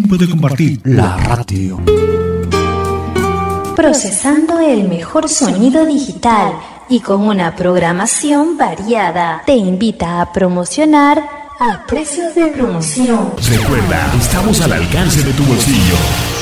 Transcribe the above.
tiempo de compartir la radio. Procesando el mejor sonido digital y con una programación variada. Te invita a promocionar a precios de promoción. Recuerda, estamos al alcance de tu bolsillo.